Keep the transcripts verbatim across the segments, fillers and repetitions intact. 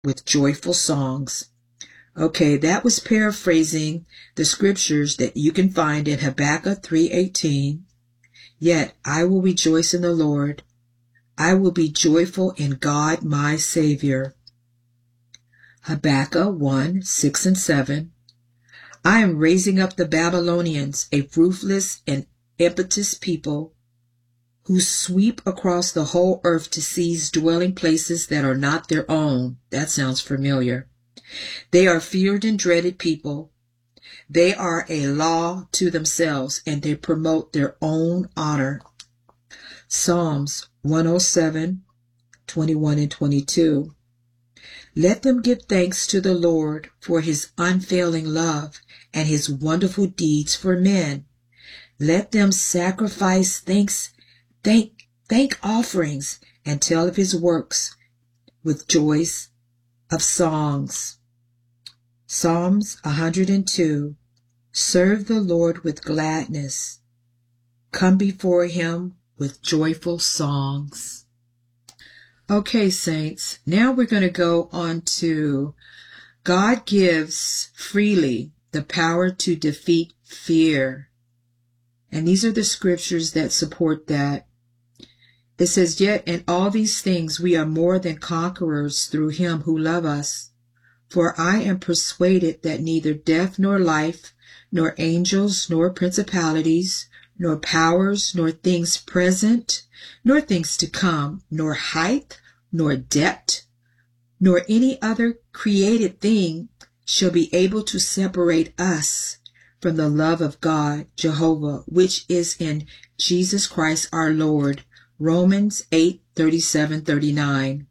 with joyful songs. Okay, that was paraphrasing the scriptures that you can find in Habakkuk three eighteen. Yet I will rejoice in the Lord. I will be joyful in God my Savior. Habakkuk one six and seven. I am raising up the Babylonians, a ruthless and impetuous people, who sweep across the whole earth to seize dwelling places that are not their own. That sounds familiar. They are feared and dreaded people. They are a law to themselves, and they promote their own honor. Psalms one oh seven, twenty-one and twenty-two. Let them give thanks to the Lord for his unfailing love and his wonderful deeds for men. Let them sacrifice thanks, thank, thank offerings and tell of his works with joys of songs. Psalms one hundred two. Serve the Lord with gladness. Come before him with joyful songs. Okay, saints, now we're going to go on to God gives freely the power to defeat fear. And these are the scriptures that support that. It says, yet in all these things we are more than conquerors through him who loved us. For I am persuaded that neither death nor life, nor angels, nor principalities, nor powers, nor things present, nor things to come, nor height, nor depth, nor any other created thing shall be able to separate us from the love of God, Jehovah, which is in Jesus Christ our Lord. Romans eight, thirty-seven, thirty-nine.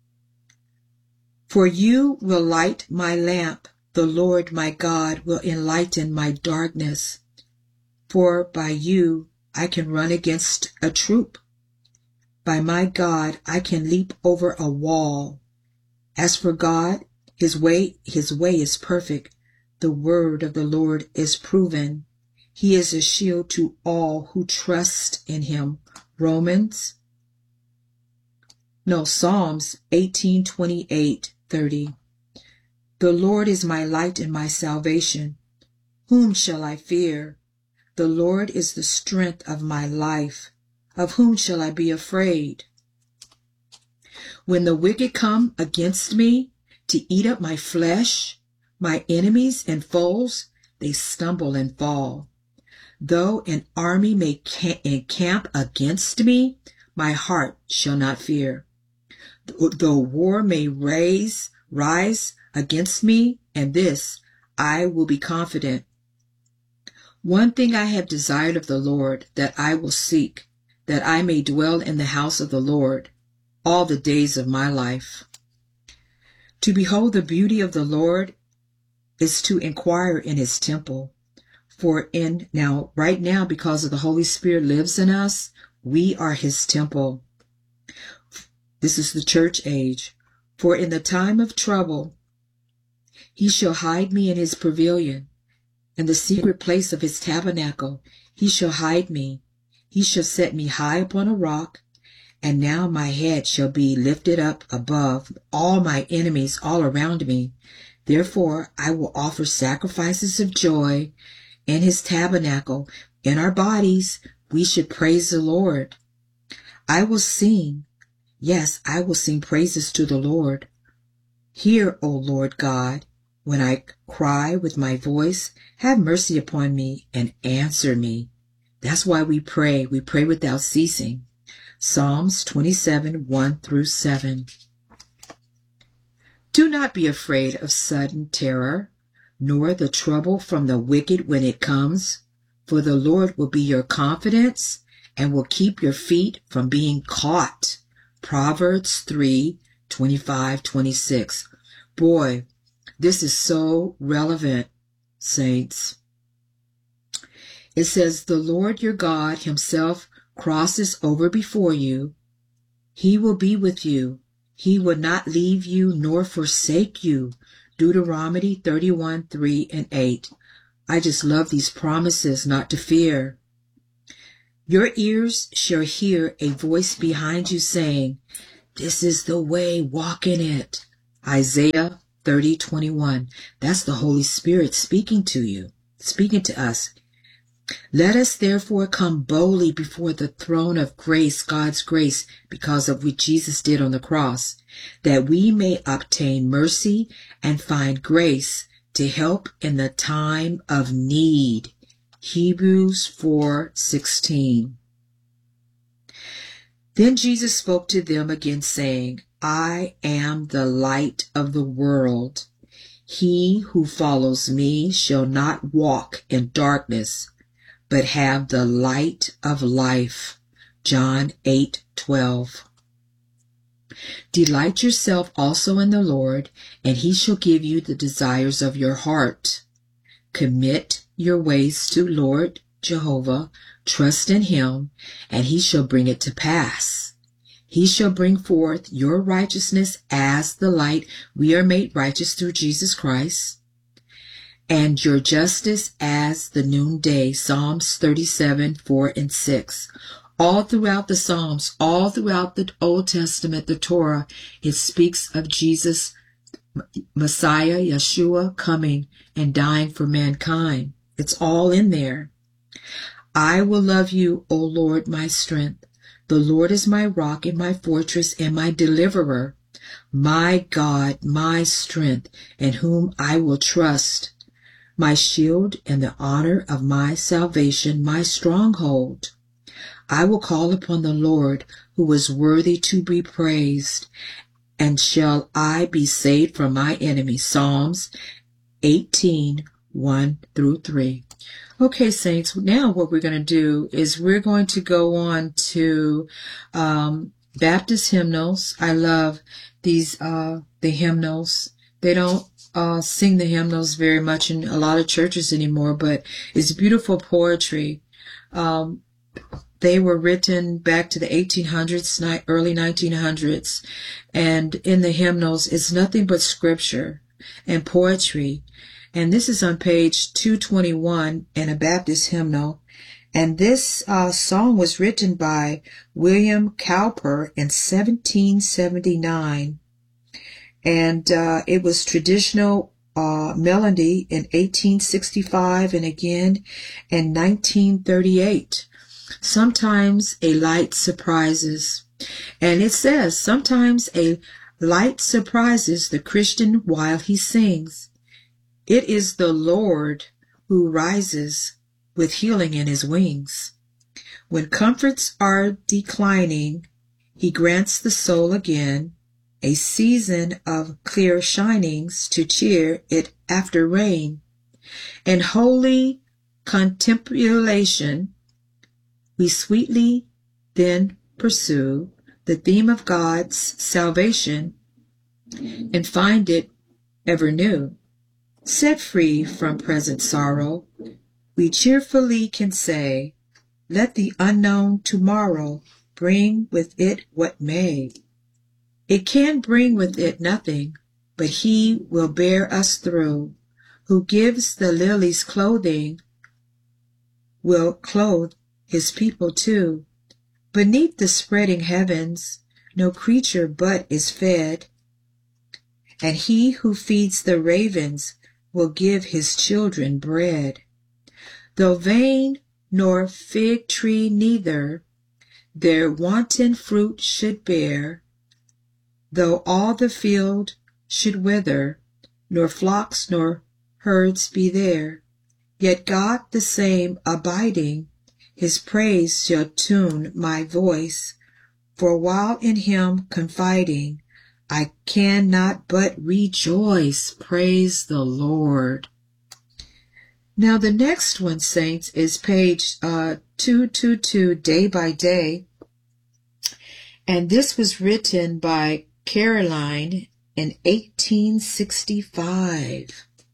For you will light my lamp, the Lord my God will enlighten my darkness. For by you I can run against a troop. By my God I can leap over a wall. As for God, his way, his way is perfect. The word of the Lord is proven. He is a shield to all who trust in him. Romans, no, Psalms eighteen, twenty-eight, thirty. The Lord is my light and my salvation. Whom shall I fear? The Lord is the strength of my life. Of whom shall I be afraid? When the wicked come against me to eat up my flesh, my enemies and foes, they stumble and fall. Though an army may encamp against me, my heart shall not fear. Though war may raise, rise against me, and this I will be confident. One thing I have desired of the Lord, that I will seek, that I may dwell in the house of the Lord all the days of my life. To behold the beauty of the Lord is to inquire in his temple. For in now, right now, because of the Holy Spirit lives in us, we are his temple. This is the church age. For in the time of trouble, he shall hide me in his pavilion. In the secret place of his tabernacle, he shall hide me. He shall set me high upon a rock. And now my head shall be lifted up above all my enemies all around me. Therefore I will offer sacrifices of joy in his tabernacle. In our bodies we should praise the Lord. I will sing. Yes, I will sing praises to the Lord. Hear, O Lord God, when I cry with my voice. Have mercy upon me and answer me. That's why we pray. We pray without ceasing. Psalms twenty-seven, one through seven. Do not be afraid of sudden terror, nor the trouble from the wicked when it comes, for the Lord will be your confidence and will keep your feet from being caught. Proverbs three, twenty-five, twenty-six. Boy, this is so relevant, saints. It says, the Lord your God himself crosses over before you. He will be with you. He will not leave you nor forsake you. Deuteronomy thirty-one, three and eight. I just love these promises not to fear. Your ears shall hear a voice behind you saying, this is the way, walk in it. Isaiah thirty twenty-one. That's the Holy Spirit speaking to you, speaking to us. Let us therefore come boldly before the throne of grace, God's grace, because of what Jesus did on the cross, that we may obtain mercy and find grace to help in the time of need. Hebrews four sixteen. Then Jesus spoke to them again, saying, I am the light of the world. He who follows me shall not walk in darkness, but have the light of life. John eight twelve. Delight yourself also in the Lord, and he shall give you the desires of your heart. Commit your ways to Lord Jehovah, trust in him, and he shall bring it to pass. He shall bring forth your righteousness as the light. We are made righteous through Jesus Christ. And your justice as the noonday. Psalms thirty-seven, four and six. All throughout the Psalms, all throughout the Old Testament, the Torah, it speaks of Jesus, Messiah, Yeshua, coming and dying for mankind. It's all in there. I will love you, O Lord, my strength. The Lord is my rock and my fortress and my deliverer, my God, my strength, in whom I will trust, my shield and the honor of my salvation, my stronghold. I will call upon the Lord, who is worthy to be praised, and shall I be saved from my enemies. Psalms eighteen, one through three. Okay, saints, now what we're going to do is we're going to go on to um, Baptist hymnals. I love these, uh, the hymnals. They don't uh, sing the hymnals very much in a lot of churches anymore, but it's beautiful poetry. Um, they were written back to the eighteen hundreds, early nineteen hundreds, and in the hymnals, it's nothing but scripture and poetry. And this is on page two twenty-one in a Baptist hymnal. And this uh, song was written by William Cowper in seventeen seventy-nine. And uh, it was traditional uh, melody in eighteen sixty-five and again in nineteen thirty-eight. Sometimes a light surprises. And it says, sometimes a light surprises the Christian while he sings. It is the Lord who rises with healing in his wings. When comforts are declining, he grants the soul again a season of clear shinings to cheer it after rain. In holy contemplation, we sweetly then pursue the theme of God's salvation and find it ever new. Set free from present sorrow, we cheerfully can say, let the unknown tomorrow bring with it what may. It can bring with it nothing, but he will bear us through, who gives the lilies clothing, will clothe his people too. Beneath the spreading heavens, no creature but is fed, and he who feeds the ravens will give his children bread. Though vain nor fig tree neither their wanton fruit should bear, though all the field should wither, nor flocks nor herds be there, yet God the same abiding, his praise shall tune my voice, for while in him confiding, I cannot but rejoice. Praise the Lord. Now the next one, saints, is page uh, two twenty-two, Day by Day. And this was written by Caroline in eighteen sixty-five.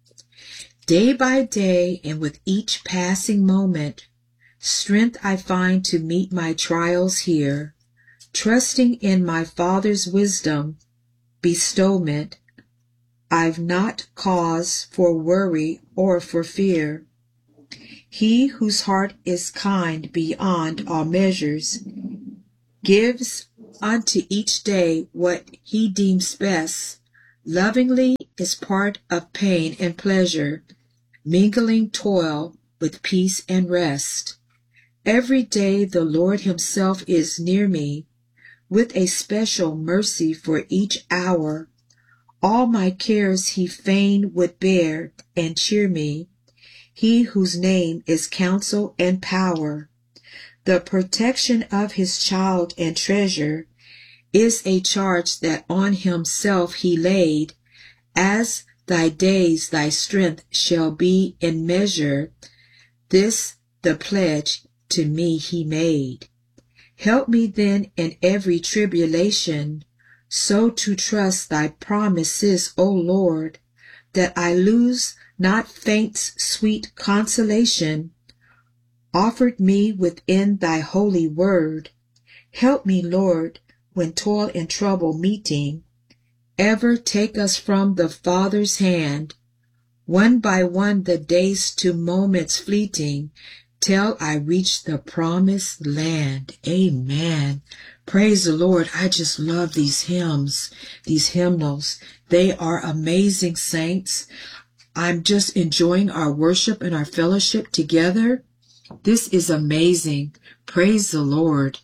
Day by day, and with each passing moment, strength I find to meet my trials here, trusting in my Father's wisdom, bestowment, I've not cause for worry or for fear. He whose heart is kind beyond all measures gives unto each day what he deems best, Lovingly is part of pain and pleasure, mingling toil with peace and rest. Every day the Lord himself is near me, with a special mercy for each hour. All my cares he fain would bear and cheer me, he whose name is counsel and power. The protection of his child and treasure is a charge that on himself he laid. As thy days thy strength shall be in measure, this the pledge to me he made. Help me then in every tribulation, so to trust thy promises, O Lord, that I lose not faint's sweet consolation, offered me within thy holy word. Help me, Lord, when toil and trouble meeting, ever take us from the Father's hand, one by one the days to moments fleeting, till I reach the promised land. Amen. Praise the Lord. I just love these hymns, these hymnals. They are amazing, saints. I'm just enjoying our worship and our fellowship together. This is amazing. Praise the Lord.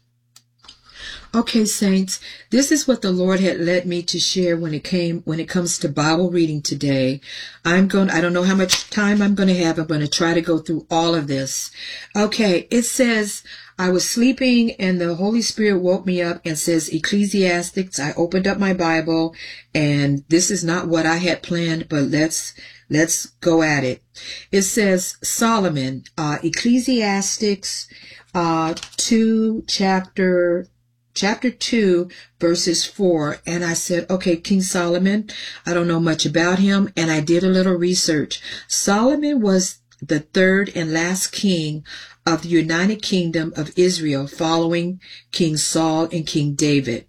Okay, saints, this is what the Lord had led me to share when it came, when it comes to Bible reading today. I'm going, I don't know how much time I'm going to have. I'm going to try to go through all of this. Okay, it says, I was sleeping and the Holy Spirit woke me up and says Ecclesiastes. I opened up my Bible and this is not what I had planned, but let's, let's go at it. It says Solomon, uh, Ecclesiastes, uh, two, chapter Chapter two, verses four, and I said, okay, King Solomon, I don't know much about him, and I did a little research. Solomon was the third and last king of the United Kingdom of Israel following King Saul and King David.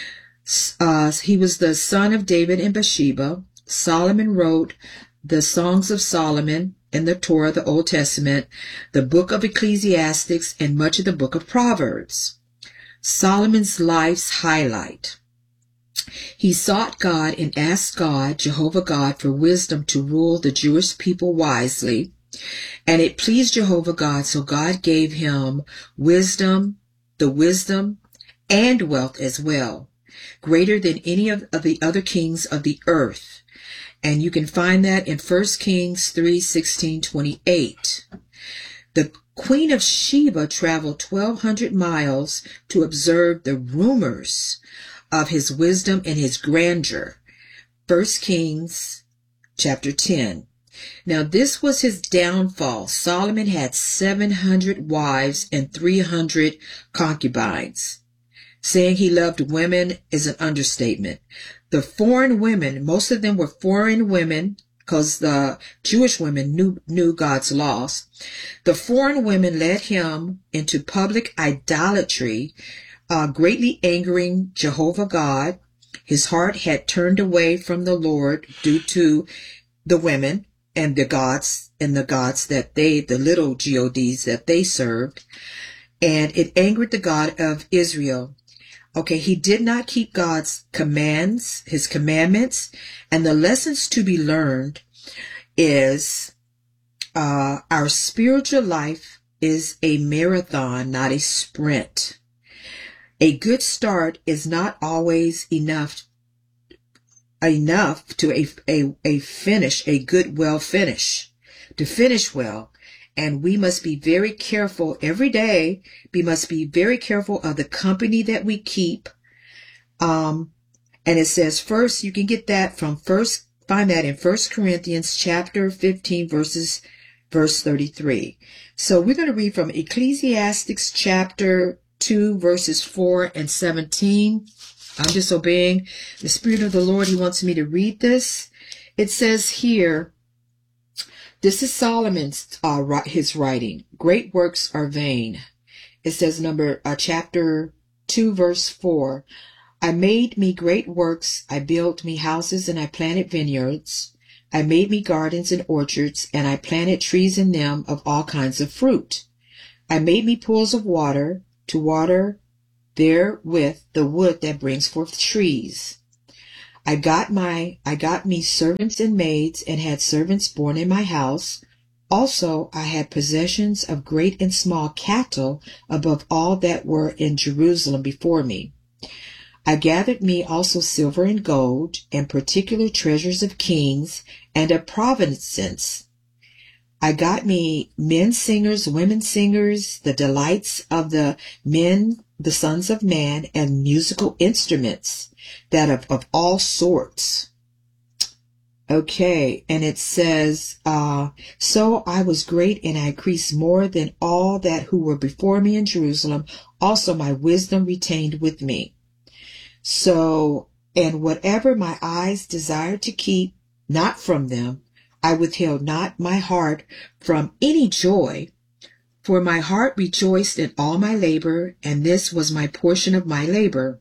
Uh, he was the son of David and Bathsheba. Solomon wrote the Songs of Solomon in the Torah, the Old Testament, the book of Ecclesiastes, and much of the book of Proverbs. Solomon's life's highlight. He sought God and asked God, Jehovah God, for wisdom to rule the Jewish people wisely. And it pleased Jehovah God, so God gave him wisdom, the wisdom, and wealth as well, greater than any of, of the other kings of the earth. And you can find that in First Kings three, sixteen, twenty-eight. The Queen of Sheba traveled twelve hundred miles to observe the rumors of his wisdom and his grandeur. First Kings chapter ten. Now this was his downfall. Solomon had seven hundred wives and three hundred concubines. Saying he loved women is an understatement. The foreign women, most of them were foreign women, because the Jewish women knew, knew God's laws. The foreign women led him into public idolatry, uh, greatly angering Jehovah God. His heart had turned away from the Lord due to the women and the gods and the gods that they, the little gods that they served. And it angered the God of Israel. Okay, he did not keep God's commands, his commandments, and the lessons to be learned is uh, our spiritual life is a marathon, not a sprint. A good start is not always enough enough to a, a, a finish, a good, well finish, to finish well. And we must be very careful every day. We must be very careful of the company that we keep. Um, and it says first, you can get that from first, find that in First Corinthians chapter fifteen, verses, verse thirty-three. So we're going to read from Ecclesiastes chapter two, verses four and seventeen. I'm disobeying the Spirit of the Lord. He wants me to read this. It says here, this is Solomon's, uh, his writing. Great works are vain. It says number, uh, chapter two, verse four. I made me great works. I built me houses and I planted vineyards. I made me gardens and orchards and I planted trees in them of all kinds of fruit. I made me pools of water to water therewith the wood that brings forth trees. I got my, I got me servants and maids and had servants born in my house. Also, I had possessions of great and small cattle above all that were in Jerusalem before me. I gathered me also silver and gold and particular treasures of kings and of provinces. I got me men singers, women singers, the delights of the men, the sons of man, and musical instruments that of, of all sorts. Okay, and it says, uh, so I was great and I increased more than all that who were before me in Jerusalem. Also my wisdom retained with me. So, and whatever my eyes desired to keep, not from them, I withheld not my heart from any joy, for my heart rejoiced in all my labor, and this was my portion of my labor.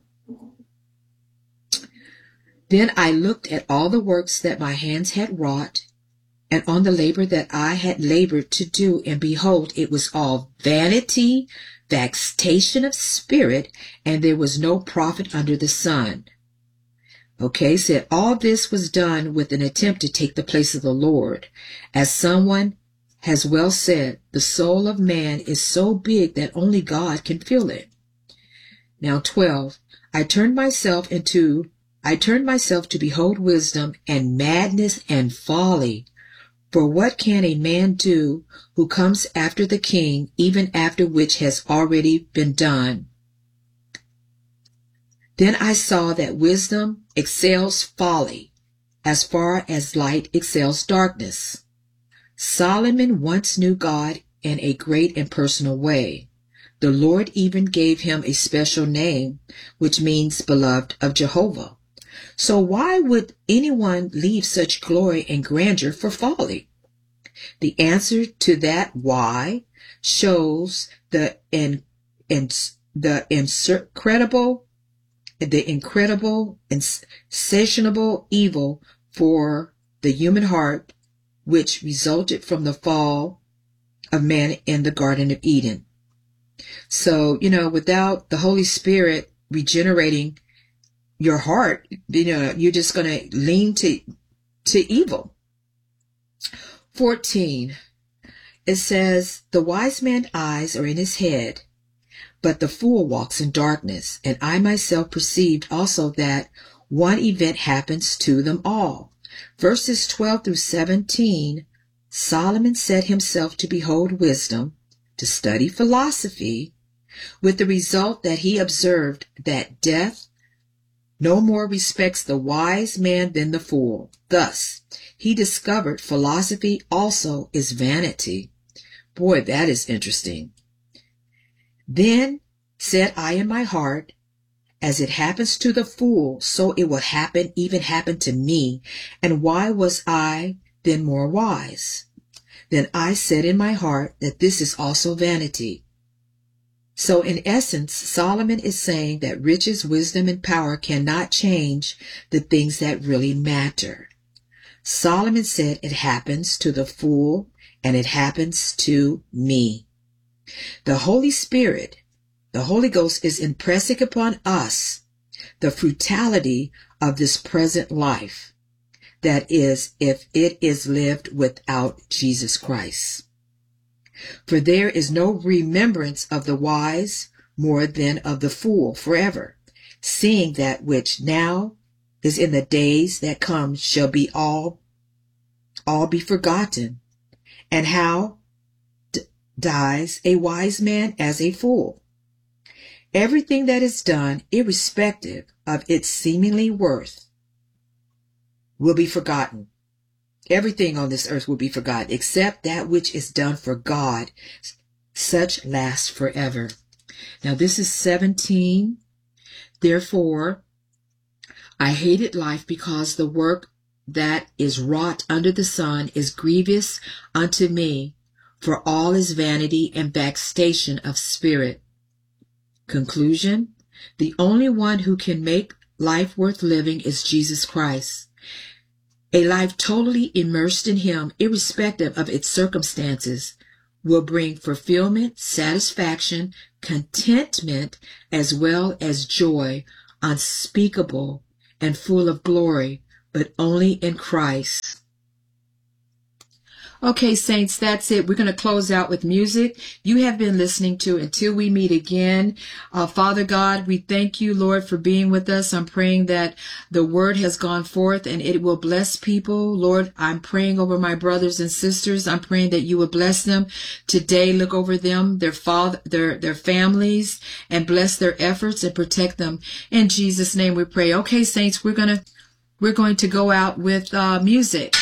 Then I looked at all the works that my hands had wrought, and on the labor that I had labored to do, and behold, it was all vanity, vexation of spirit, and there was no profit under the sun. Okay, said all this was done with an attempt to take the place of the Lord. As someone has well said, the soul of man is so big that only God can fill it. Now twelve, I turned myself into, I turned myself to behold wisdom and madness and folly. For what can a man do who comes after the king, even after which has already been done? Then I saw that wisdom excels folly, as far as light excels darkness. Solomon once knew God in a great and personal way. The Lord even gave him a special name, which means beloved of Jehovah. So why would anyone leave such glory and grandeur for folly? The answer to that why shows the in, in the incredible the incredible, insatiable evil for the human heart, which resulted from the fall of man in the Garden of Eden. So, you know, without the Holy Spirit regenerating your heart, you know, you're just going to lean to, to evil. fourteen, it says, the wise man's eyes are in his head, but the fool walks in darkness. And I myself perceived also that one event happens to them all. Verses twelve through seventeen, Solomon set himself to behold wisdom, to study philosophy, with the result that he observed that death no more respects the wise man than the fool. Thus, he discovered philosophy also is vanity. Boy, that is interesting. Then said I in my heart, as it happens to the fool, so it will happen, even happen to me. And why was I then more wise? Then I said in my heart that this is also vanity. So in essence, Solomon is saying that riches, wisdom, and power cannot change the things that really matter. Solomon said it happens to the fool and it happens to me. The Holy Spirit, the Holy Ghost, is impressing upon us the fruitality of this present life. That is, if it is lived without Jesus Christ. For there is no remembrance of the wise more than of the fool forever, seeing that which now is in the days that come shall be all, all be forgotten. And how d- dies a wise man as a fool? Everything that is done, irrespective of its seemingly worth, will be forgotten. Everything on this earth will be forgotten, except that which is done for God. Such lasts forever. Now this is seventeen. Therefore, I hated life because the work that is wrought under the sun is grievous unto me, for all is vanity and vexation of spirit. Conclusion: the only one who can make life worth living is Jesus Christ. A life totally immersed in him, irrespective of its circumstances, will bring fulfillment, satisfaction, contentment, as well as joy unspeakable and full of glory, but only in Christ. Okay, saints, that's it. We're going to close out with music. You have been listening to Until We Meet Again. Uh, Father God, we thank you, Lord, for being with us. I'm praying that the word has gone forth and it will bless people. Lord, I'm praying over my brothers and sisters. I'm praying that you will bless them today. Look over them, their father, their, their families, and bless their efforts and protect them. In Jesus' name we pray. Okay, saints, we're going to, we're going to go out with uh, music.